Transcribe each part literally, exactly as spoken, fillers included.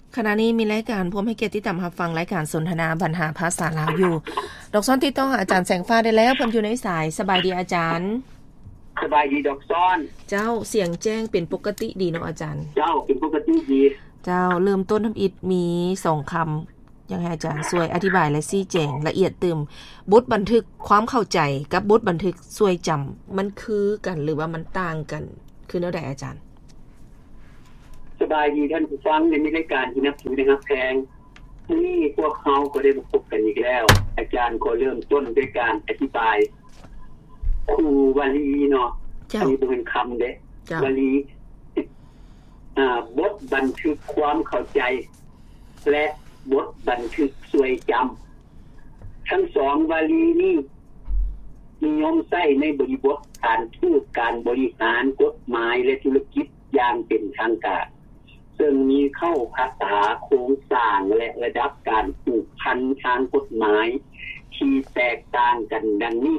ขณะนี้มีรายการพวมให้เกียรติติดตามรับฟังรายการสนทนาบรรหาภาษาลาวอยู่ดอกซ้อนติดต่ออาจารย์แสงฟ้าได้แล้วเพิ่นอยู่ในสายสบายดีอาจารย์สบายดีดอกซ้อนเจ้าเสียงแจ้งเป็นปกติดีเนาะอาจารย์เจ้าเป็นปกติดีเจ้าเริ่มต้นทำอิฐมีสองคำยังให้อาจารย์ช่วยอธิบายและชี้แจงละเอียดตึมบทบันทึกความเข้าใจกับบทบันทึกช่วยจำมันคือกันหรือว่ามันต่างกันคือแนวใดอาจารย์สบายดีท่านผู้ฟังในรายการที่นับถือนะครับแพงนี่พวกเขาก็ได้มาพบกันอีกแล้วอาจารย์ก็เริ่มต้นด้วยการอธิบายครูวลีเนาะอันนี้เป็นคำเด้วลีอ่าบทบันทึกความเข้าใจและบทบันทึกช่วยจำทั้งสองวลีนี้นิยมใช้ในบริบทการทูตการบริหารกฎหมายและธุรกิจอย่างเป็นทางการซึ่งมีเข้าภาษาโครงสร้างและระดับการผูกพันทางกฎหมายที่แตกต่างกันดังนี้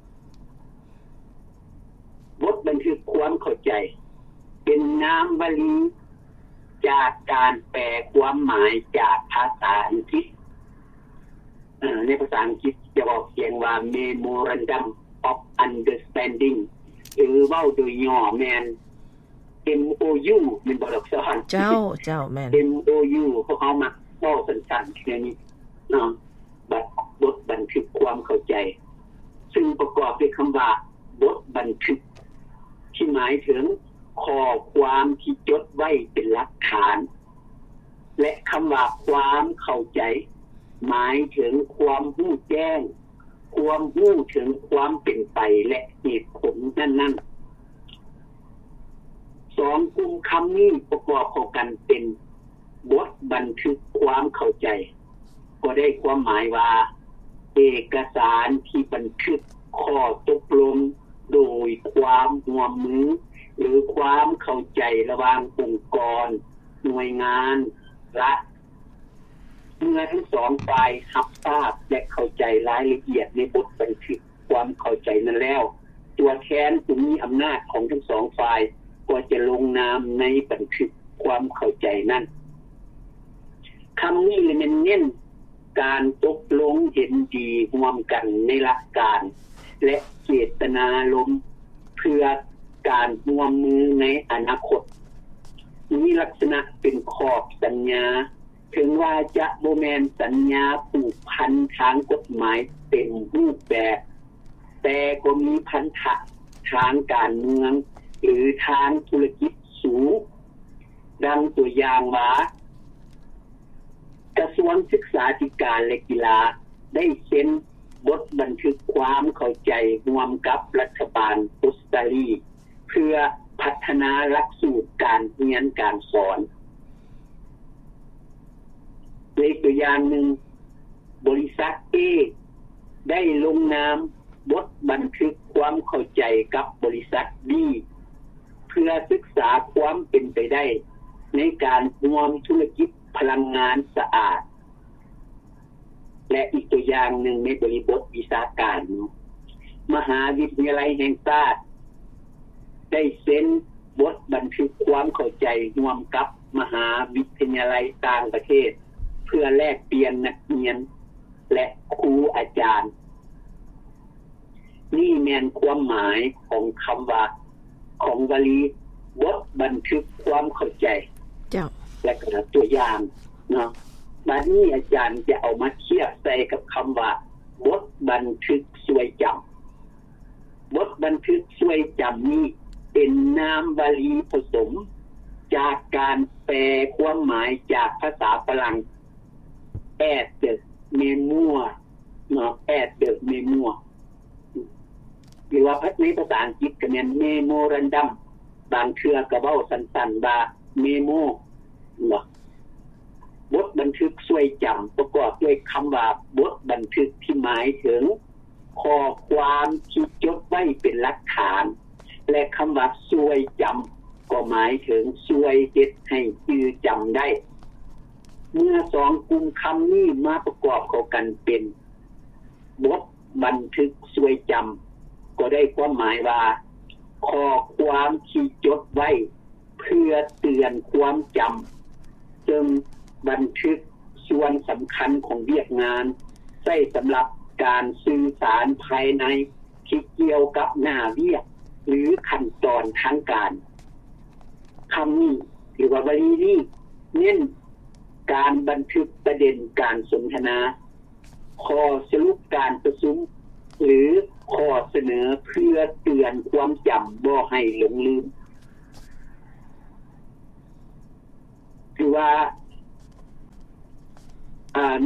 บทบันทึกความเข้าใจเป็นนามวลีจากการแปลความหมายจากภาษาอังกฤษในภาษาอังกฤษจะบอกเสียงว่า Memorandum of Understanding หรือเว้าโดยย่อแม่น เอ็ม โอ ยู มันบ่ดอกซ้อนเจ้าเจ้าแม่นเอ็ม โอ ยู พวกเฮามักเว้าสั้นๆแค่นี้เนาะบัดบทบันทึกความเข้าใจซึ่งประกอบด้วยคำว่าบทบันทึกที่หมายถึงข้อความที่จดไว้เป็นหลักฐานและคำว่าความเข้าใจหมายถึงความรู้แจ้งความรู้ถึงความเป็นไปและเหตุผลนั้นๆสองกลุ่มคำนี้ประกอบเข้ากันเป็นบทบันทึกความเข้าใจก็ได้ความหมายว่าเอกสารที่บันทึกข้อตกลงโดยความร่วมมือหรือความเข้าใจระหว่างองค์กรหน่วยงานรัฐเมื่อทั้งสองฝ่ายรับทราบและเข้าใจรายละเอียดในบทบันทึกความเข้าใจนั้นแล้วตัวแทนผู้มีอำนาจของทั้งสองฝ่ายก็จะลงนามในบันทึกความเข้าใจนั้นคำนี้เลยเน้นการตกลงเห็นดีร่วมกันในหลักการและเจตนารมณ์เพื่อการร่วมมือในอนาคตมีลักษณะเป็นขอบสัญญาถึงว่าจะบ่แม่นสัญญาผูกพันทางกฎหมายเต็มรูปแบบแต่ก็มีพันธะทางการเมืองหรือทางธุรกิจสูงดังตัวอย่างว่ากระทรวงศึกษาธิการและกีฬาได้เซ็นบทบันทึกความเข้าใจร่วมกับรัฐบาลออสเตรเลียเพื่อพัฒนาหลักสูตรการเรียนการสอนในตัวอย่างหนึ่งบริษัท A ได้ลงนามบทบันทึกความเข้าใจกับบริษัท B เพื่อศึกษาความเป็นไปได้ในการร่วมธุรกิจพลังงานสะอาดและอีกตัวอย่างหนึ่งในบริบทวิชาการมหาวิทยาลัยแห่งชาติได้เซ็นบทบันทึกความเข้าใจร่วมกับมหาวิทยาลัยต่างประเทศเพื่อแลกเปลี่ยนนักเรียนและครูอาจารย์นี่แม่นความหมายของคำว่าของวลีบทบันทึกความเข้าใจเจ้าและก็ตัวอย่างเนาะบัดนี้อาจารย์จะเอามาเทียบใส่กับคำว่าบทบันทึกช่วยจำบทบันทึกช่วยจำนี้เป็นนามวลีผสมจากการแปลความหมายจากภาษาฝรั่ง add the memo เนาะ add the memo หรือว่าในภาษาอังกฤษก็แม่น memorandum บางเทื่อก็เว้าสั้นๆว่า memo เนาะบทบันทึกช่วยจำประกอบด้วยคำว่าบทบันทึกที่หมายถึงข้อความที่จดไว้เป็นหลักฐานและคำว่าช่วยจำก็หมายถึงช่วยเฮ็ดให้จื้อจำได้เมื่อสองกลุ่มคำนี้มาประกอบเข้ากันเป็นบทบันทึกช่วยจำก็ได้ความหมายว่าข้อความที่จดไว้เพื่อเตือนความจำซึ่งบันทึกส่วนสำคัญของเวียกงานใช้สำหรับการสื่อสารภายในที่เกี่ยวกับหน้าเวียกหรือขั้นตอนทางการคำนี้หรือว่าวลีนี้เน้นการบันทึกประเด็นการสนทนาข้อสรุปการประชุมหรือข้อเสนอเพื่อเตือนความจำบ่ให้หลงลืมคือว่าอ่าใน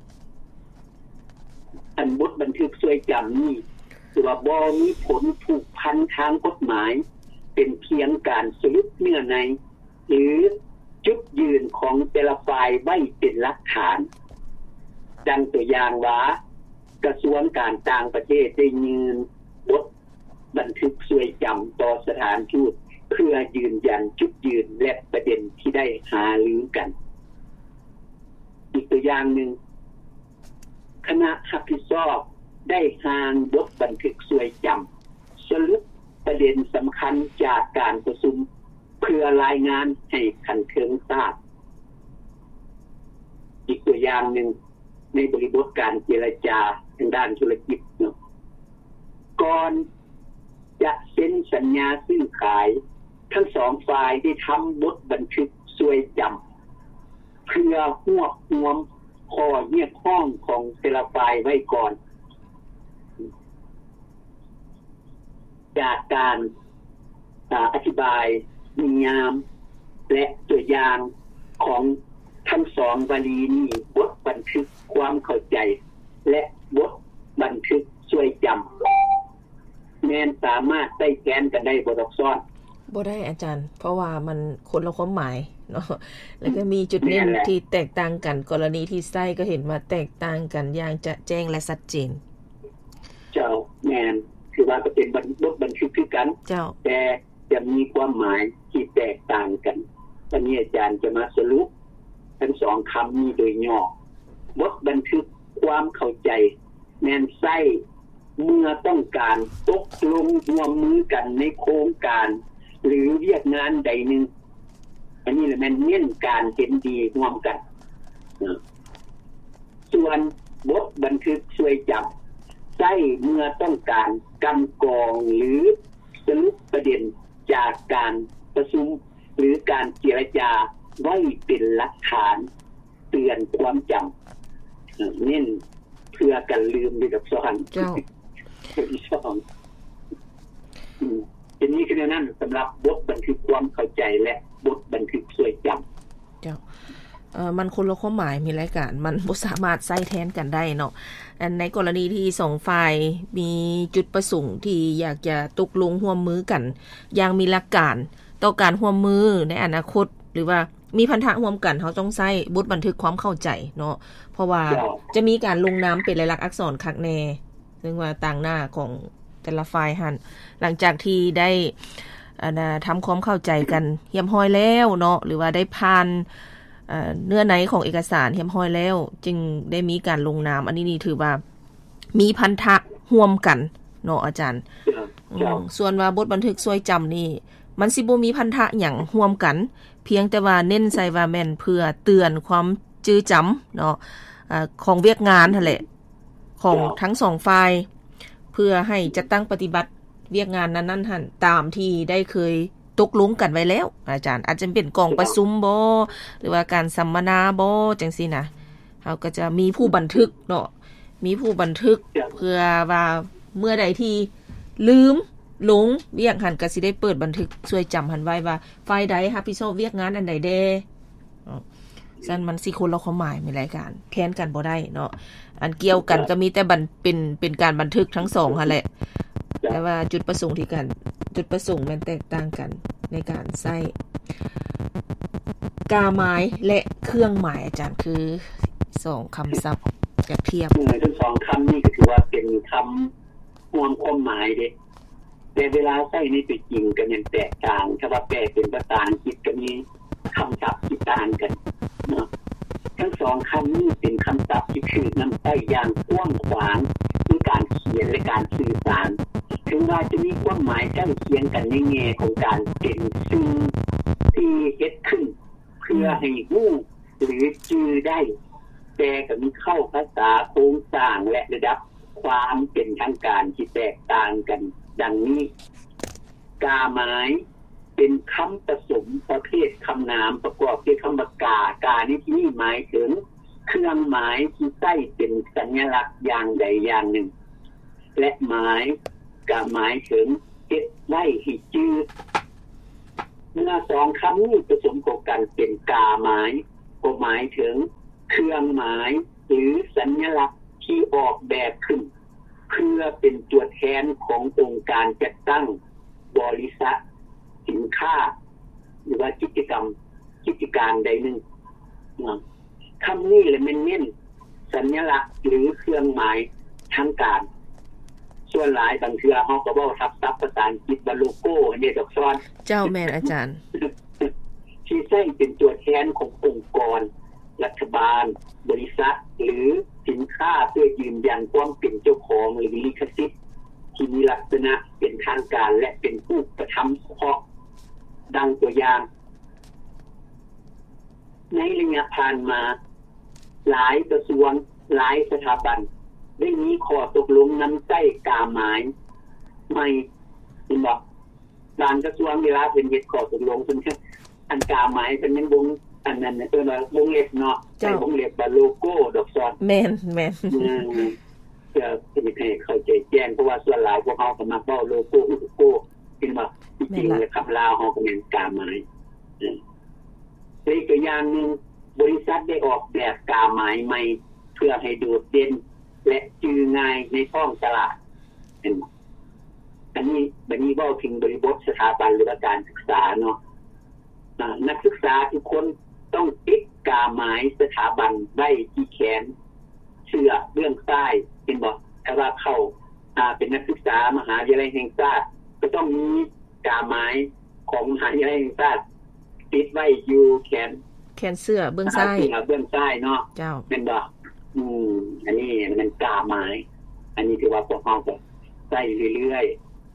อันบทบันทึกช่วยจำนี้คือว่าบ่มีผลผูกพันทางกฎหมายเป็นเพียงการสรุปเนื้อในหรือจุดยืนของแต่ละฝ่ายไว้เป็นหลักฐานดังตัวอย่างว่ากระทรวงการต่างประเทศได้ยื่นบทบันทึกช่วยจำต่อสถานทูตเพื่อยืนยันจุดยืนและประเด็นที่ได้หารือกันอีกตัวอย่างหนึ่งคณะรับผิดชอบได้หางบทบันทึกช่วยจำสรุปประเด็นสำคัญจากการประชุมเพื่อรายงานให้คันเทิงทราบอีกตัวอย่างหนึ่งในบริบทการเจรจาทางด้านธุรกิจเนาะก่อนจะเซ็นสัญญาซื้อขายทั้งสองฝ่ายได้ทำบทบันทึกช่วยจำเพื่อรวบรวมข้อเรียกร้องของแต่ละฝ่ายไว้ก่อนจากการอธิบายนิยามและตัวอย่างของทั้งสองวลีนี้บทบันทึกความเข้าใจและบทบันทึกช่วยจำแม้นสามารถใช้แทนกันได้บ่ดอกซ้อนบ่ได้อาจารย์เพราะว่ามันคนละความหมายเนาะแล้วก็มีจุดเน้นที่แตกต่างกันกรณีที่ใช้ก็เห็นว่าแตกต่างกันอย่างจะแจ้งและชัดเจนเจ้าแม่นคือว่าก็เป็นบทบันทึกคือกันเจ้าแต่จะมีความหมายที่แตกต่างกันวันนี้อาจารย์จะมาสรุปทั้งสองคำนี้โดยย่อบทบันทึกความเข้าใจแม่นใช้เมื่อต้องการตกลงร่วมมือกันในโครงการหรือเวียกงานใดหนึ่งอันนี้แหละแม่นเน้นการเห็นดีร่วมกันส่วนบทบันทึกช่วยจำใช้เมื่อต้องการกำกองหรือสรุปประเด็นจากการประชุมหรือการเจรจาไว้เป็นหลักฐานเตือนความจำเน้นเพื่อกันลืมด้วยกับซ้อนเจ้าที่สองทีนี้คือนั้นสำหรับบทบันทึกความเข้าใจและบทบันทึกช่วยจำเจ้าเอ่อมันคนละความหมายมีรายการมันบ่สามารถใช้แทนกันได้เนาะอันในกรณีที่สองฝ่ายมีจุดประสงค์ที่อยากจะตกลงร่วมมือกันอย่างมีหลักการต่อการร่วมมือในอนาคตหรือว่ามีพันธะร่วมกันเฮาต้องใช้บทบันทึกความเข้าใจเนาะเพราะว่าจะมีการลงนามเป็นลายลักษณ์อักษรคักแน่ซึ่งว่าต่างหน้าของแต่ละฝ่ายหั่นหลังจากที่ได้อ่าทำความเข้าใจกันเรียบร้อยแล้วเนาะหรือว่าได้ผ่านเอ่อเนื้อในของเอกสารเรียบร้อยแล้วจึงได้มีการลงนามอันนี้นี่ถือว่ามีพันธะร่วมกันเนาะอาจารย์ส่วนว่าบทบันทึกช่วยจำนี่มันสิบ่มีพันธะหยังร่วมกันเพียงแต่ว่าเน้นใส่ว่าแม่นเพื่อเตือนความจื้อจำเนาะอ่าของเวียกงานนั่นแหละของทั้งสองฝ่ายเพื่อให้จัดตั้งปฏิบัติเวียกงานนั้นๆหั่นตามที่ได้เคยตกลงกันไว้แล้วอาจารย์อาจจะเป็นกองประชุมบ่หรือว่าการสัมมนาบ่จังซี่นะเฮาก็จะมีผู้บันทึกเนาะมีผู้บันทึกเพื่อว่าเมื่อใดที่ลืมหลงเวียกหั่นก็สิได้เปิดบันทึกช่วยจำหั่นไว้ว่าฝ่ายใดรับผิดชอบเวียกงานอันใดแด่อ๋อซั่นมันสิคนละความหมายมีรายการแค้นกันบ่ได้เนาะอันเกี่ยวกันก็มีแต่บันเป็นเป็นการบันทึกทั้งสองหั่นแหละแต่ว่าจุดประสงค์ที่กันจุดประสงค์มันแตกต่างกันในการใช้กาหมายและเครื่องหมายอาจารย์คือสองคำศัพท์จะเทียบทั้งสองคำนี้ก็ถือว่าเป็นคำรวมความหมายเด้แต่เวลาใช้ในชีวิตจริงก็ยังแตกต่างถ้าว่าแปลเป็นภาษาอังกฤษก็มีคำศัพท์ที่ต่างกันเนาะทั้งสองคำนี้เป็นคำศัพท์ที่คือนำใช้อย่างกว้างขวางในการเขียนและการสื่อสารถึงว่าจะมีความหมายใกล้เคียงกันในแง่ของการเป็นสิ่งที่เฮ็ดขึ้นเพื่อให้รู้หรือจื่อได้แต่ก็มีเข้าภาษาโครงสร้างและระดับความเป็นทางการที่แตกต่างกันดังนี้กาหมายเป็นคำผสมประเภทคำนามประกอบด้วยคำว่ากากาในที่นี้หมายถึงเครื่องหมายที่ใช้เป็นสัญลักษณ์อย่างใดอย่างหนึ่งและหมายกาหมายถึงเฮ็ดไว้ให้จื่อเมื่อสองคำนี้ผสมกันเป็นกาหมายก็หมายถึงเครื่องหมายหรือสัญลักษณ์ที่ออกแบบขึ้นเพื่อเป็นตัวแทนขององค์การจัดตั้งบริษัทสินค้าหรือว่ากิจกรรมกิจการใดหนึ่งคำนี้เลยมันเน้นสัญลักษณ์หรือเครื่องหมายทางการส่วนหลายบางเทื่อเฮาก็เว้าทับศัพท์ภาษาอังกฤษว่าโลโก้อันนี้ดอกซ้อนเจ้าแม่นอาจารย์ที่ใช้เป็นตัวแทนขององค์กรรัฐบาลบริษัทหรือสินค้าเพื่อยืนยันความเป็นเจ้าของหรือลิขสิทธิ์ที่มีลักษณะเป็นทางการและเป็นผู้กระทำเฉพาะดังตัวอย่างในระยะผ่านมาหลายกระทรวงหลายสถาบันได้มีข้อตกลงนำใช้กาหมายใหม่เห็นบ่บางกระทรวงเวลาเป็นเฮ็ดข้อตกลงเพิ่นอันกาหมายเป็นวงอันนั้นเอิ้นว่าวงเล็บเนาะใช้วงเล็บว่าโลโก้ดอกซ้อนแม่นแม่นอืมจะให้เข้าใจแจ้งเพราะว่าส่วนหลายพวกเฮาก็มักเว้าโลโก้โลโก้เป็นว่าจริงๆแล้วคำลาวเฮาก็แม่นกาหมายอืออีกตัวอย่างนึงบริษัทได้ออกแบบกาหมายใหม่เพื่อให้โดดเด่นและจื่อง่ายในท้องตลาดเห็นบ่อันนี้บัดนี้เว้าถึงบริบทสถาบันหรือการศึกษาเนาะอ่านักศึกษาทุกคนต้องติดกาหมายสถาบันไว้ที่แขนเสื้อเบื้องซ้ายเห็นบ่ถ้าว่าเข้าอ่าเป็นนักศึกษามหาวิทยาลัยแห่งชาติก็ต้องมีกาหมายของมหาวิทยาลัยแห่งชาติติดไว้อยู่แขนแขนเสื้อเบื้องซ้ายเบื้องซ้ายเนาะเจ้าแม่นบ่อืมอันนี้มันกาหมายอันนี้ถือว่าพวกเฮาก็ใช้เรื่อย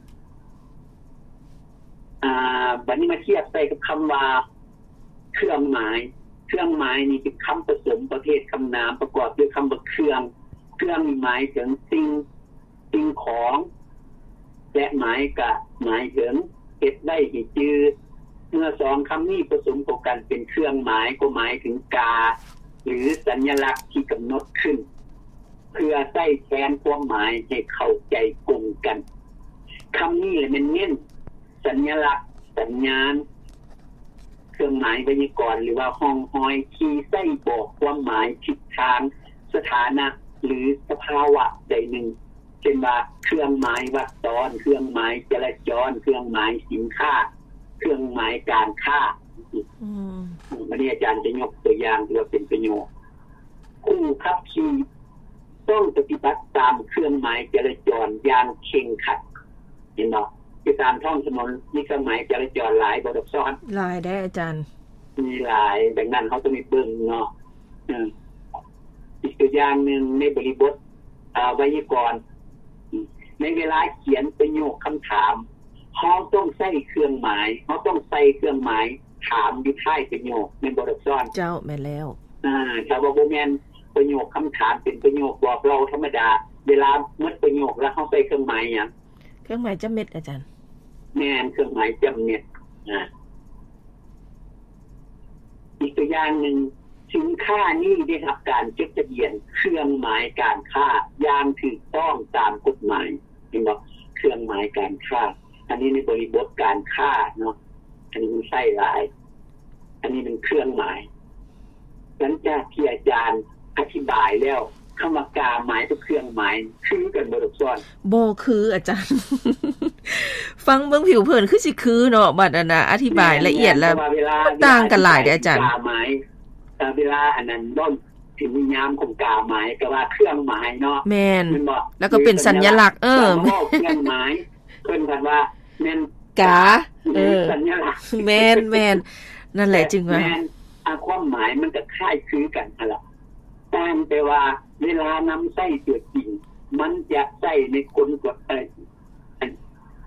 ๆอ่าบัดนี้มาเทียบใส่กับคำว่าเครื่องหมายเครื่องหมายนี่เป็นคำผสมประเภทคำนามประกอบด้วยคำว่าเครื่องเครื่องหมายถึงสิ่งสิ่งของและหมายก็หมายถึงเฮ็ดได้ให้จื่อเมื่อสองคำนี้ผสมกันเป็นเครื่องหมายก็หมายถึงกาหรือสัญลักษณ์ที่กำหนดขึ้นเพื่อใช้แทนความหมายให้เข้าใจตรงกันคำนี้มันเน้นสัญลักษณ์สัญญาณเครื่องหมายไวยากรณ์หรือว่าห้องห้อยที่ใช้บอกความหมายทิศทางสถานะหรือสภาวะใดหนึ่งเช่นว่าเครื่องหมายวรรคตอนเครื่องหมายจราจรเครื่องหมายสินค้าเครื่องหมายการค้าอืมวันนี้อาจารย์จะยกตัวอย่างที่ว่าเป็นประโยชน์ผู้ขับขี่ต้องปฏิบัติตามเครื่องหมายจราจรอย่างเคร่งครัดเห็นบ่คือตามท้องถนนมีเครื่องหมายจราจรหลายบ่ดอกซ้อนหลายได้อาจารย์มีหลายดังนั้นเฮาต้องมีเบิ่งเนาะอืออีกตัวอย่างนึงในบริบทอ่าไวยากรณ์ในเวลาเขียนประโยคคำถามเฮาต้องใช้เครื่องหมายเฮาต้องใส่เครื่องหมายถามอยู่ท้ายประโยคในบทอักษรเจ้าแม่นแล้วอ่าถ้าว่าบ่แม่นประโยคคำถามเป็นประโยคบอกเราธรรมดาเวลาหมดประโยคแล้วเฮาใส่เครื่องหมายหยังเครื่องหมายจำเม็ดอาจารย์แม่นเครื่องหมายจำเม็ดอ่าอีกตัวอย่างนึงสินค้านี้ได้รับการจดทะเบียนเครื่องหมายการค้าอย่างถูกต้องตามกฎหมายเห็นบ่เครื่องหมายการค้าอันนี้ในบริบทการค้าเนาะอันนี้มันใช้หลายอันนี้เป็นเครื่องหมายหลังจากที่อาจารย์อธิบายแล้วคำว่ากาหมายกับเครื่องหมายคือกันบ่ดอกซ้อนบ่คืออาจารย์ ฟังเบิ่งผิวเผินคือสิคือเนาะบัดนั้นน่ะอธิบายละเอียดแล้วต่างกันหลายเด้ออาจารย์กาหมายแต่เวลาอันนั้นบ่ถึงนิยามของกาหมายก็ว่าเครื่องหมายเนาะแม่นแล้วก็เป็นสัญลักษณ์เออเครื่องหมายเพิ่นว่าว่าแม่นกาเออสัญลักษณ์แม่นๆนั่นแหละจึงว่าแม่นอ่าความหมายมันก็คล้ายคลึงกันหั่นล่ะแต่ว่าเวลานำใช้ตัวจริงมันจะใช้ในคนกฎเอ่อ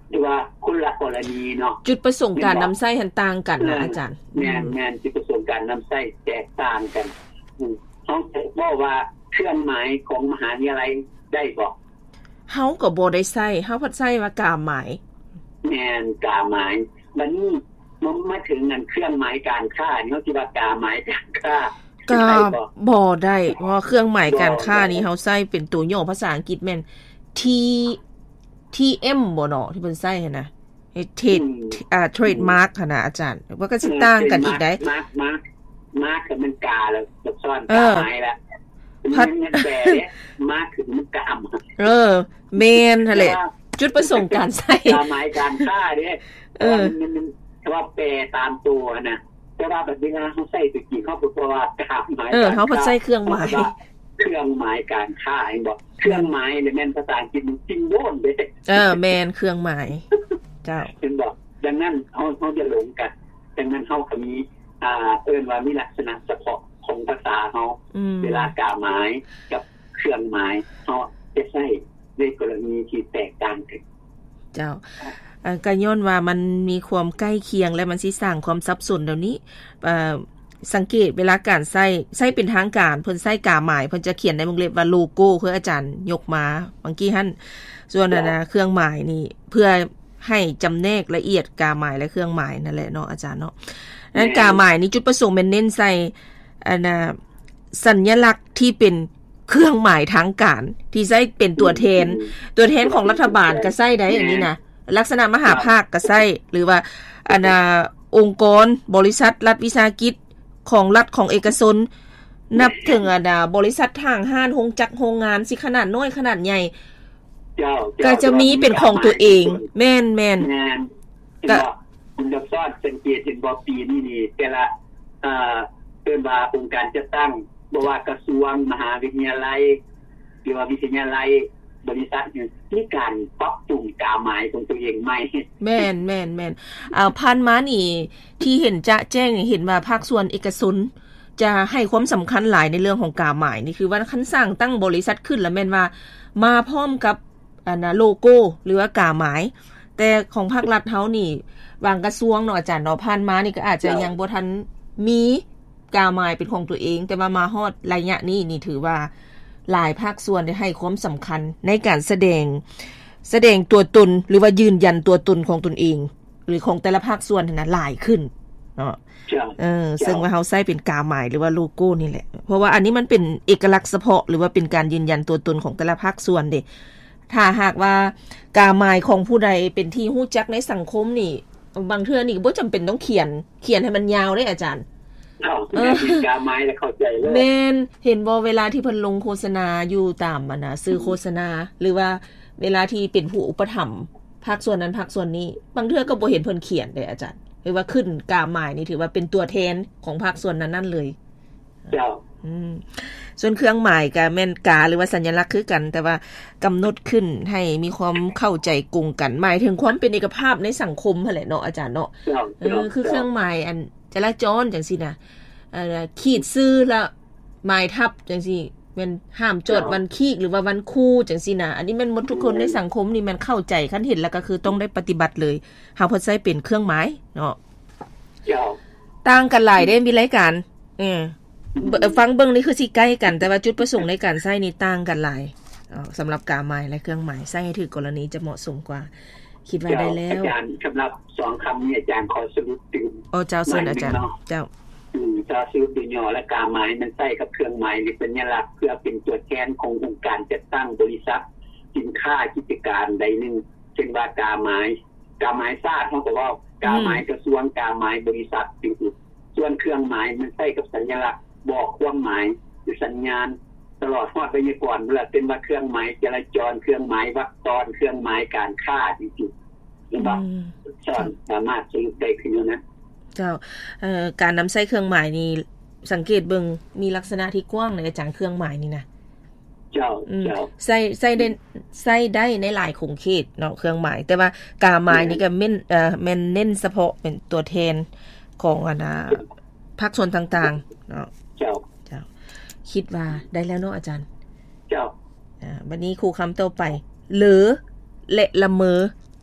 หรือว่าคนละกรณีเนาะจุดประสงค์การนําไส้หันต่างกันนะอาจารย์แม่นแม่นจุดประสงค์การนําไส้แตกต่างกันอือเฮาบอกว่าเครื่องหมายของมหาวิทยาลัยได้บ่เฮาก็บ่ได้ใช้เฮาพัดใช้ว่ากาหมายแม่นกาหมายบัดนี้มันมาถึงนั้นเครื่องหมายการค้าเนาะที่ว่ากาหมายการค้าก็บ่ได้เพราะเครื่องหมายการค้านี้เฮาใช้เป็นตัวย่อภาษาอังกฤษแม่น T ที เอ็ม บ่เนาะที่เพิ่นใช้หั่นน่ะไอ้เทรดอ่าเทรดมาร์คหั่นน่ะอาจารย์ว่าก็สิต่างกันอีกได้มาร์คมาร์คมาร์คมันกาแล้วซับซ้อนกาหมายแล้วพัดแปลเด้มาร์คคือมันกามเออแม่นหั่นแหละจุดประสงค์การใช้กาหมายการค้าเด้เออมันว่าแปลตามตัวน่ะแต่ว่าบัดนี้เฮาใช้ตะกี้เฮาบ่ว่ากาหมายเออเฮาพัดใช้เครื่องหมายเครื่องหมายการค้าเองบ่เครื่องหมายนี่แม่นภาษาอังกฤษจริงโน่นเด้เออแม่นเครื่องหมายเจ้าเห็นบ่ดังนั้นเฮาเฮาจะหลงกันดังนั้นเฮาก็มีอ่าเอิ้นว่ามีลักษณะเฉพาะของภาษาเฮาเวลากาหมายกับเครื่องหมายเฮาจะใช้ในกรณีที่แตกต่างกันเจ้าอ่าก็ย้อนว่ามันมีความใกล้เคียงและมันสิสร้างความสับสนเดี๋ยวนี้เอ่อสังเกตเวลาการใช้ใช้เป็นทางการเพิ่นใช้กาหมายเพิ่นจะเขียนในวงเล็บว่าโลโก้คืออาจารย์ยกมาบางกี้หั่นส่วนอันน่ะเครื่องหมายนี่เพื่อให้จำแนกละเอียดกาหมายและเครื่องหมายนั่นแหละเนาะอาจารย์เนาะนั้นกาหมายนี่จุดประสงค์มันเน้นใส่อันน่ะสัญลักษณ์ที่เป็นเครื่องหมายทางการที่ใช้เป็นตัวแทนตัวแทนของรัฐบาลก็ใช้ได้อย่างนี้นะลักษณะมหาภาคก็ใช้หรือว่าอันน่ะองค์กรบริษัทรัฐวิสาหกิจของรัฐของเอกชนนับถึงอันน่ะบริษัททางห้านโรงจักรโรงงานสิขนาดน้อยขนาดใหญ่ก็จะมีเป็นของตัวเองแม่นๆแม่นก็คุณดอกซอดสังเกตเห็นบ่ปีนี้นี่แต่ละเอ่อเอิ้นว่าองค์การจัดตั้งบ่ว่ากระทรวงมหาวิทยาลัยหรือว่าวิทยาลัยบริษัทนี่มีการปรับปรุงกาหมายของตัวเองใหม่แม่นๆๆอ่าผ่านมานี่ที่เห็นจะแจ้งเห็นว่าภาคส่วนเอกชนจะให้ความสำคัญหลายในเรื่องของกาหมายนี่คือว่าคันสร้างตั้งบริษัทขึ้นแล้วแม่นว่ามาพร้อมกับอันน่ะโลโก้หรือว่ากาหมายแต่ของภาครัฐเฮานี่บางกระทรวงเนาะอาจารย์เนาะผ่านมานี่ก็อาจจะยังบ่ทันมีกาหมายเป็นของตัวเองแต่ว่ามาฮอดระยะนี้นี่ถือว่าหลายภาคส่วนได้ให้ความสำคัญในการแสดงแสดงตัวตนหรือว่ายืนยันตัวตนของตนเองหรือของแต่ละภาคส่วนนั้นหลายขึ้นเนาะเออซึ่งว่าเฮาใช้เป็นกาหมายหรือว่าโลโก้นี่แหละเพราะว่าอันนี้มันเป็นเอกลักษณ์เฉพาะหรือว่าเป็นการยืนยันตัวตนของแต่ละภาคส่วนเด้ถ้าหากว่ากาหมายของผู้ใดเป็นที่ฮู้จักในสังคมนี่บางเทื่อนี่บ่จำเป็นต้องเขียนเขียนให้มันยาวเด้อาจารย์เออกาหมายแล้วเข้าใจเลยแม่นเห็นบ่เวลาที่เพิ่นลงโฆษณาอยู่ตามอันน่ะซื้อโฆษณาหรือว่าเวลาที่เป็นผู้อุปถัมภ์ภาคส่วนนั้นภาคส่วนนี้บางเทื่อก็บ่เห็นเพิ่นเขียนเด้อาจารย์หรือว่าขึ้นกาหมายนี่ถือว่าเป็นตัวแทนของภาคส่วนนั้นๆเลยเจ้าอืมส่วนเครื่องหมายก็แม่นกาหรือว่าสัญลักษณ์คือกันแต่ว่ากำหนดขึ้นให้มีความเข้าใจกลุ่มกันหมายถึงความเป็นเอกภาพในสังคมนั่นแหละเนาะอาจารย์เนาะเออคือเครื่องหมายอันจราจรจังซี่น่ะเอ่อขีดชื่อแล้วหมายทับจังซี่แม่นห้ามจอดวันขีกหรือว่าวันคู่จังซี่น่ะอันนี้แม่นหมดทุกคนในสังคมนี่มันเข้าใจคันเห็นแล้วก็คือต้องได้ปฏิบัติเลยเฮาเพิ่นใช้เป็นเครื่องหมายเนาะเจ้าต่างกันหลายเด้มีรายการเออฟังเบิ่งนี่คือสิใกล้กันแต่ว่าจุดประสงค์ในการใช้นี่ต่างกันหลายอ๋อสำหรับกาหมายและเครื่องหมายใช้ให้ถูกกรณีจะเหมาะสมกว่าคิดว่าได้แล้วอาจารย์สำหรับสองคำนี้อาจารย์ขอสรุปถึงโอ้เจ้าเชิญอาจารย์เจ้าอืมจะสรุปย่อและกาหมายมันใช้กับเครื่องหมายหรือสัญลักษณ์เพื่อเป็นตัวแทนขององค์การจัดตั้งบริษัทสินค้ากิจการใดหนึ่งเช่นว่ากาหมายกาหมายชาติเฮาก็ว่ากาหมายกระทรวงกาหมายบริษัทจริงๆส่วนเครื่องหมายมันใช้กับสัญลักษณ์บอกความหมายหรือสัญญาณตลอดฮอดไวยากรณ์เวลาเป็นว่าเครื่องหมายจราจรเครื่องหมายวรรคตอนเครื่องหมายการค้าจริงๆเห็นบ่สามารถสรุปได้ขึ้นอยู่นะเจ้าเอ่อการนําใช้เครื่องหมายนี่สังเกตเบิ่งมีลักษณะที่กว้างในอาจารย์เครื่องหมายนี่นะเจ้าเจ้าใช้ใช้ได้ใช้ได้ในหลายขงเขตเนาะเครื่องหมายแต่ว่ากาหมายนี่ก็แม่นเอ่อแม่นเน้นเฉพาะเป็นตัวแทนของอันน่ะภาคส่วนต่างๆเนาะเจ้าเจ้าคิดว่าได้แล้วเนาะอาจารย์เจ้าอ่าบัดนี้ครูคําต่อไปหรือและละเมอ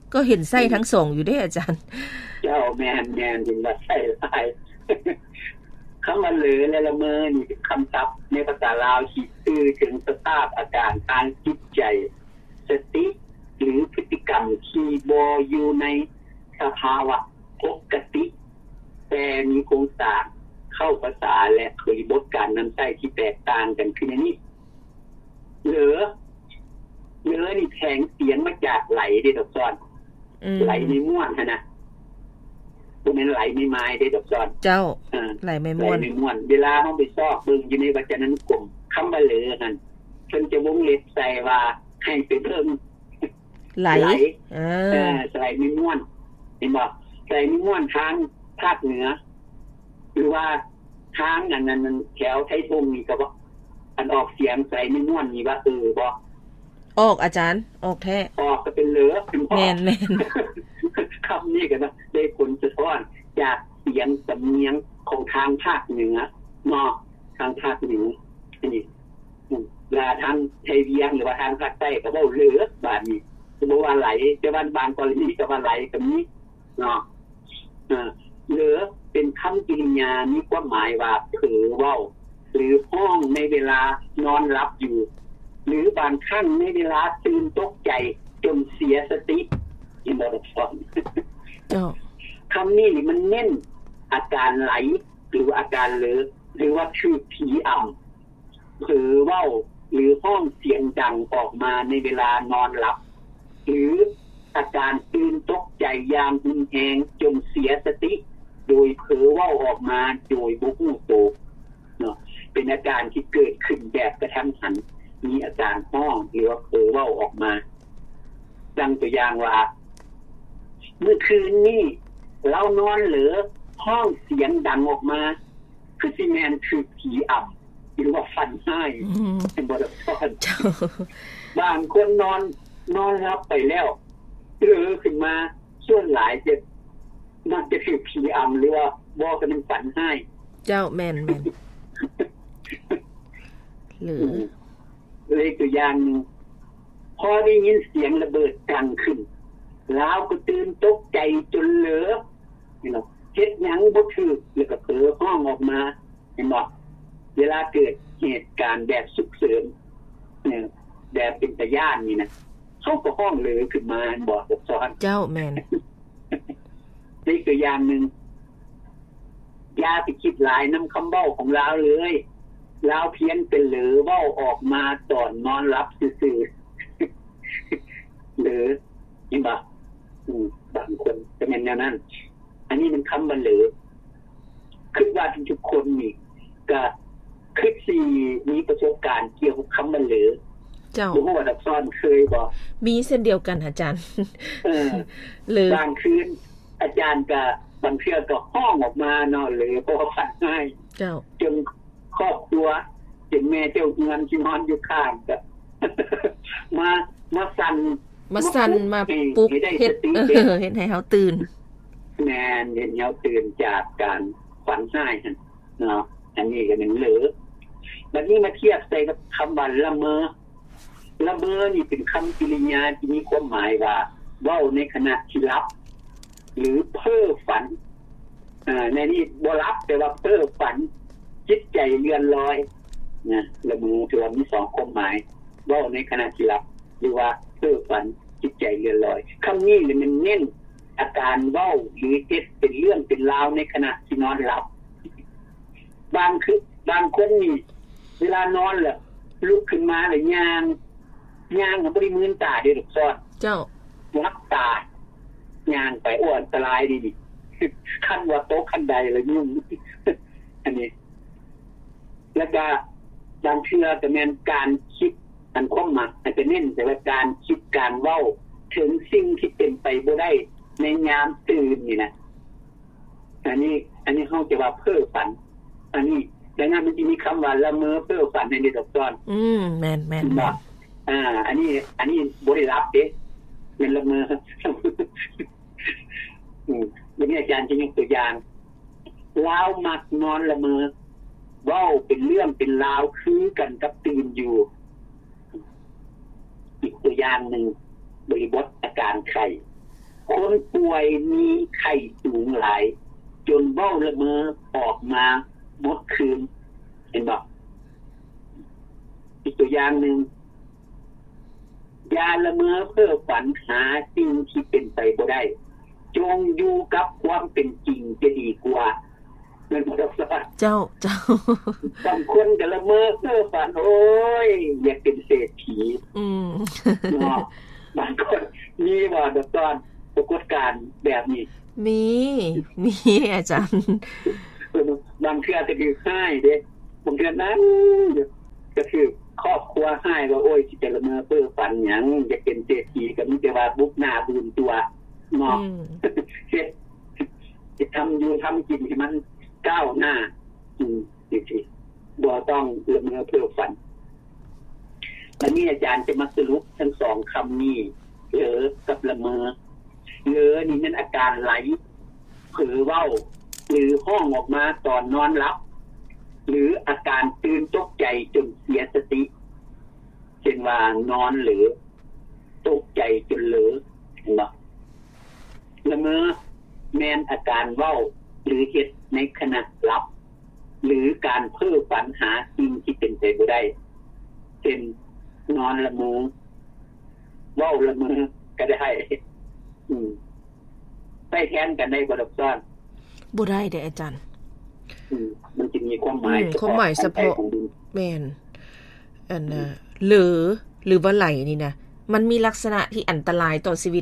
ก็เห็นไส้ทั้งสองอยู่เด้อาจารย์เจ้าแม่นแม่นถึงว่าไส้หลายคำว่าเหลือและละเมอนี่เป็นคำศัพท์ในภาษาลาวที่สื่อถึงสภาพอาการทางจิตใจสติหรือพฤติกรรมที่บ่อยู่ในสภาวะปกติแต่มีโครงสร้างเข้าภาษาและบริบทการนำใช้ที่แตกต่างกันคืออย่างนี้เหลือเหลือนี่แทงเสียงมาจากไหลได้ดอกซ้อนไหลในม่วนนะบ่แม่นไหลในไม้ได้ดอกซ้อนเจ้าไหลไม่ม่วนไหลไม่ม่วนเวลาเฮาไปซอกเบิ่งอยู่ในวจนานุกรมคำว่าเหลือนั่นเพิ่นจะวงเล็บใส่ว่าให้ไปเพิ่มไหลเออไหลไม่ม่วนเห็นบ่ไหลไม่ม่วนทางภาคเหนือหรือว่าทางอันนั้นแถวไททงนี่ก็บ่อันออกเสียงไหลไม่ม่วนนี่ว่าเออบ่ออกอาจารย์ออกแท้ออกก็เป็นเหลือเป็นแม่นๆคำนี้ก็นะได้ผลสะท้อนจากเสียงสำเนียงของทางภาคเหนือเนาะทางภาคเหนือนี่เวลาทางไทยเวียงหรือว่าทางภาคใต้ก็เว้าเหลือบาดนี้สมมุติว่าไหลแต่ว่าบางกรณีก็ว่าไหลก็มีเนาะเออเหลือเป็นคำกริยามีความหมายว่าเผลอเว้าหรือห้องในเวลานอนหลับอยู่หรือบางครั้งในเวลาตื่นตกใจจนเสียสติที่บ่ได้ฟังจ้ะคำนี้นี่มันเน้นอาการไหลหรืออาการเหลอหรือว่าชื่อผีอำเผลอเว้าหรือห้องเสียงดังออกมาในเวลานอนหลับหรืออาการตื่นตกใจอย่างรุนแรงจนเสียสติโดยเผลอเว้าออกมาโดยบ่รู้ตัวเนาะเป็นอาการที่เกิดขึ้นแบบกระทันหันมีอาการห้องหรือว่าเผลอเว้าออกมาดังตัวอย่างว่าเมื่อคืนนี้เรานอนเหลือห้องเสียงดังออกมาคือสิแม่นคือผีอำหรือว่าฝันร้ายเป็นบ่ได้ฟังบางคนนอนนอนหลับไปแล้วเผลอขึ้นมาส่วนหลายจะมักจะคือผีอำหรือว่าบ่ก็เป็นฝันร้ายเจ้าแม่นๆหรือเลยตัวอย่างนึงพอได้ยินเสียงระเบิดดังขึ้นแล้วก็ตื่นตกใจจนเหลือนี่เนาะเฮ็ดหยังบ่ถูกแล้วก็เผลอห้องออกมาเห็นบ่เวลาเกิดเหตุการณ์แบบฉุกเฉินเนี่ยแบบเป็นตาย้านนี่นะเฮาก็ห้องเหลือขึ้นมาบ่ซับซ้อนเจ้าแม่นนี่ตัวอย่างนึงอย่าไปคิดหลายนําคำเว้าของเราเลยเราเพียงเป็นเหลือเว้าออกมาตอนนอนหลับซื่อๆหรือนี่บ่อือบางคนจะเป็นแนวนั้นอันนี้มันคำว่าเหลือคิดว่าทุกคนนี่ก็คิดสิมีประสบการณ์เกี่ยวกับคำว่าเหลือเจ้าบ่ฮู้ว่าดักซ้อนเคยบ่มีเช่นเดียวกันอาจารย์เออหรือบางคืนอาจารย์ก็บางเทื่อก็ห้องออกมาเนาะเลยเพราะว่าฝันง่ายเจ้าจนครอบครัวเห็นแม่เจ้าเงินที่นอนอยู่ข้างก็มามาสั่นมาสั่นมาปลุกเฮ็ดเออเฮ็ดให้เฮาตื่นแม่นเฮ็ดให้เฮาตื่นจากการฝันร้ายนั่นเนาะอันนี้ก็เป็นเหลือบัดนี้มาเทียบใส่กับคำว่าละเมอละเมอนี่เป็นคำกริยาที่มีความหมายว่าเว้าในขณะที่หลับหรือเพ้อฝันอ่าในนี้บ่หลับแต่ว่าเพ้อฝันจิตใจเลื่อนลอยนะละเมอถือว่ามีสองความหมายเว้าในขณะที่หลับหรือว่าเพ้อฝันจิตใจเลื่อนลอยคำนี้มันเน้นอาการเว้าหรือเฮ็ดเป็นเรื่องเป็นราวในขณะที่นอนหลับบางคือบางคนนี่เวลานอนแล้วลุกขึ้นมาแล้วย่างย่างก็บ่ได้มืนตาเด้อดอกซ้อนเจ้าลับตาย่างไปอ้วนอันตรายดีดิคันว่าโตคันใดแล้วยุ่งอันนี้แล้วก็บางเทื่อก็แม่นการคิดอันความหมายอาจจะเน้นแต่ว่าการคิดการเว้าถึงสิ่งที่เป็นไปบ่ได้ในยามตื่นนี่นะอันนี้อันนี้เฮาจะว่าเพ้อฝันอันนี้ดังนั้นมันสิมีคำว่าละเมอเพ้อฝันในนี้ดอกซ้อนอืมแม่นๆบ่อ่าอันนี้อันนี้บ่ได้รับเด้แม่นละเมออืมวันนี้อาจารย์จะยกตัวอย่างลาวมักนอนละเมอเว้าเป็นเรื่องเป็นราวคือกันกับตื่นอยู่อีกตัวอย่างนึงบริบทอาการไข้คนป่วยมีไข้สูงหลายจนเว้าละเมอออกมาหมดคืนเห็นบ่อีกตัวอย่างนึงอย่าละเมอเพ้อฝันหาสิ่งที่เป็นไปบ่ได้จงอยู่กับความเป็นจริงจะดีกว่าแม่นบ่ดอกซะเจ้าเจ้าบางคนก็ละเมอเพ้อฝันโอ้ยอยากเป็นเศรษฐีอืมเนาะบางคนมีบ่ดอกตอนปรากฏการณ์แบบนี้มีมีอาจารย์บางเทื่อก็คือให้เด้บางเทื่อนั้นก็คือครอบครัวให้ว่าโอ้ยสิจะละเมอเพ้อฝันหยังอยากเป็นเศรษฐีก็มีแต่ว่าบุกหน้าบูนตัวเนาะเฮ็ดสิทำอยู่ทำกินให้มันก้าวหน้าอืมสิบ่ต้องละเมอเพ้อฝันอันนี้อาจารย์จะมาสรุปทั้งสองคำนี้เผลอกับละเมอเผลอนี่มันอาการไหลเผลอเว้าหรือห้องออกมาตอนนอนหลับหรืออาการตื่นตกใจจนเสียสติเช่นว่านอนหรือตกใจจนเหลอเห็นบ่ละเมอแม่นอาการเว้าหรือเฮ็ดในขณะหลับหรือการเพ้อฝันหาสิ่งที่เป็นไปบ่ได้เช่นนอนละเมอเว้าละเมอก็ได้อืมไปแทนกันได้บ่ดอกซ้อนบ่ได้เด้อาจารย์อืมมันจะมีความหมายความหมายเฉพาะแม่นอันน่ะหรือหรือว่าไหลนี่นะมันมีลักษณะที่อันตรายต่อชีวิต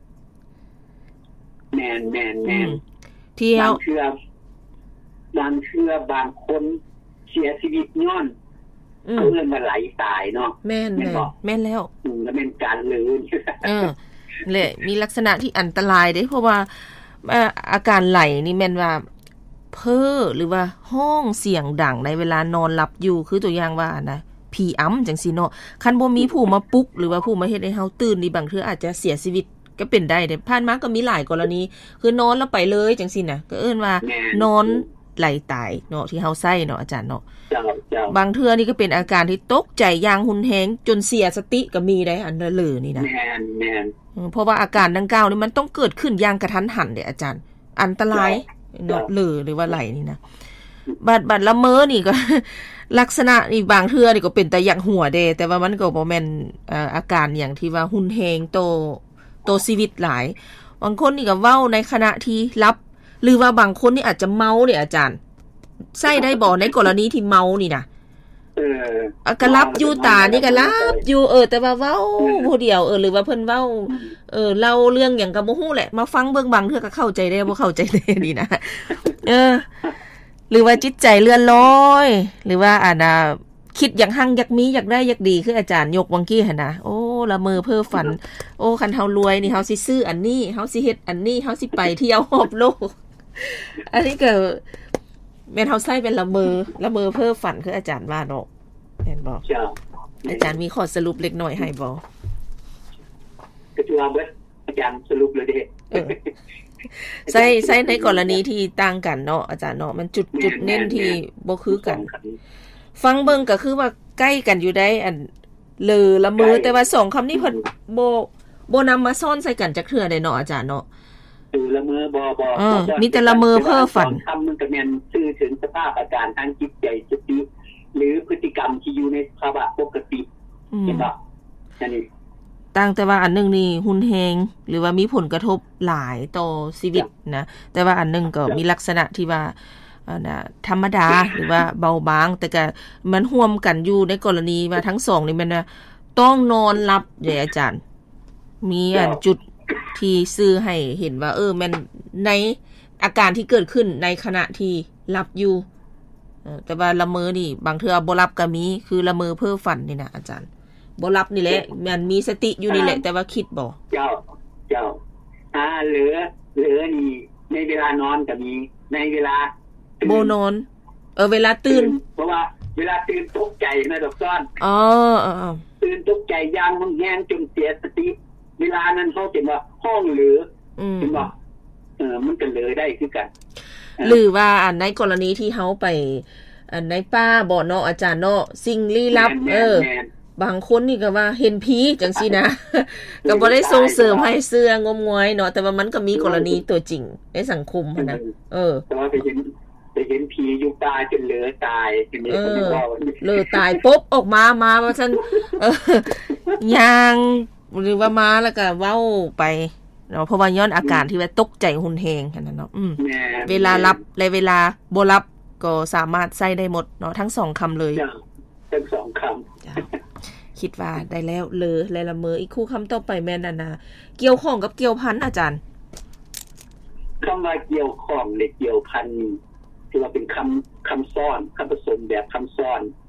แม่นๆๆที่เฮาบางเทื่อบางเทื่อบางคนเสียชีวิตย้อนเขาเรียกว่าไหลตายเนาะแม่นๆแม่นแล้วอืมแล้วเป็นการลืมเออแหละมีลักษณะที่อันตรายเด้เพราะว่าอาการไหลนี่แม่นว่าเพ้อหรือว่าห้องเสียงดังในเวลานอนหลับอยู่คือตัวอย่างว่านะผีอ้ำจังซี่เนาะคันบ่มีผู้มาปลุกหรือว่าผู้มาเฮ็ดให้เฮาตื่นนี่บางเทื่ออาจจะเสียชีวิตก็เป็นได้เด้ผ่านมาก็มีหลายกรณีคือนอนแล้วไปเลยจังซี่น่ะก็เอิ้นว่านอนไหลตายเนาะที่เฮาใช้เนาะอาจารย์เนาะบางเทื่อนี่ก็เป็นอาการที่ตกใจอย่างหุนแฮงจนเสียสติก็มีได้อันเหลือนี่นะแม่นๆเพราะว่าอาการดังกล่าวนี่มันต้องเกิดขึ้นอย่างกระทันหันเด้อาจารย์อันตรายเนาะเหลือหรือว่าไหลนี่นะบัดบัดละเมอนี่ก็ลักษณะนี่บางเทื่อนี่ก็เป็นแต่อย่างหัวเด้แต่ว่ามันก็บ่แม่นเอ่ออาการอย่างที่ว่าหุนแฮงโตโตชีวิตหลายบางคนนี่ก็เว้าในขณะที่หลับหรือว่าบางคนนี่อาจจะเมาเนี่ยอาจารย์ใช่ได้บ่ในกรณีที่เมานี่นะเออก็รับอยู่ตานี่ก็รับอยู่เออแต่ว่าเว้าผู้เดียวเออหรือว่าเพิ่นเว้าเออเล่าเรื่องหยังก็บ่ฮู้แหละมาฟังเบิ่งบางเทื่อก็เข้าใจได้บ่เข้าใจได้นี่นะเออหรือว่าจิตใจเลื่อนลอยหรือว่าอ่าน่ะคิดอยากหั่งอยากมีอยากได้อยากดีคืออาจารย์ยกวังกี้หั่นน่ะโอ้ละเมอเพ้อฝันโอ้คันเฮารวยนี่เฮาสิซื้ออันนี้เฮาสิเฮ็ดอันนี้เฮาสิไปเที่ยวรอบโลกอันนี้ก็แม่นเฮาใช้เป็นละเมอละเมอเพ้อฝันคืออาจารย์ว่าเนาะแม่นบ่อาจารย์มีข้อสรุปเล็กน้อยให้บ่ก็คือว่าเบิดอาจารย์สรุปเลยเด้เออใช้ใช้ในกรณีที่ต่างกันเนาะอาจารย์เนาะมันจุดจุดเน้นที่บ่คือกันฟังเบิ่งก็คือว่าใกล้กันอยู่ได้อันเลอละเมอแต่ว่าสองคำนี้เพิ่นบ่บ่นำมาซ่อนใส่กันจักเทื่อได้เนาะอาจารย์เนาะเออละเมอบ่บ่เออมีแต่ละเมอเพ้อฝันคำมันก็แม่นสื่อถึงสภาพอาการทางจิตใจสติหรือพฤติกรรมที่อยู่ในภาวะปกติเห็นบ่อันนี้ต่างแต่ว่าอันนึงนี่หุนแฮงหรือว่ามีผลกระทบหลายต่อชีวิตนะแต่ว่าอันนึงก็มีลักษณะที่ว่าอ่านะธรรมดาหรือว่าเบาบางแต่ก็มันร่วมกันอยู่ในกรณีว่าทั้งสองนี่มันนะต้องนอนหลับเด้อาจารย์มีอันจุดที่ซื้อให้เห็นว่าเออมันในอาการที่เกิดขึ้นในขณะที่หลับอยู่เออแต่ว่าละเมอนี่บางเทื่อบ่หลับก็มีคือละเมอเพ้อฝันนี่นะอาจารย์บ่หลับนี่แหละมันมีสติอยู่นี่แหละแต่ว่าคิดบ่เจ้าเจ้าอ่าเหลือเหลือนี่ในเวลานอนก็มีในเวลาบ่นอนเออเวลาตื่นเพราะว่าเวลาตื่นตกใจนะดอกซ้อนอ๋อๆๆตื่นตกใจยามมันแฮงจนเสียสติเวลานั้นเฮาสิว่าห้องเหลืออืมเห็นบ่เออมันก็เลยได้คือกันหรือว่าอันในกรณีที่เฮาไปอันในป่าบ่เนาะอาจารย์เนาะสิ่งลี้ลับเออบางคนนี่ก็ว่าเห็นผีจังซี่นะ ก็บ่ได้ส่งเสริมให้เชื่องมงวยเนาะแต่ว่ามันก็มีกรณีตัวจริงในสังคมหั่นน่ะเออแต่ว่าไปเห็นไปเห็นผีอยู่ป่าจนเหลือตายทีนี้ก็ไม่ว่าเหลือตายปุ๊บออกมามาว่าซั่นเออย่าง หรือว่ามาแล้วก็เว้าไปเนาะเพราะว่าย้อนอาการที่ว่าตกใจหุนแฮงคั่นน่ะเนาะอืมเวลารับและเวลาบ่รับก็สามารถใช้ได้หมดเนาะทั้งสองคำเลยทั้งสองคำคิดว่าได้แล้วเลยและละเมออีกคู่คำต่อไปแม่นอันน่ะเกี่ยวข้องกับเกี่ยวพันอาจารย์คำว่าเกี่ยวข้องและเกี่ยวพันที่ว่าเป็นคำคำซ้อนคำผสมแบบคำซ้อน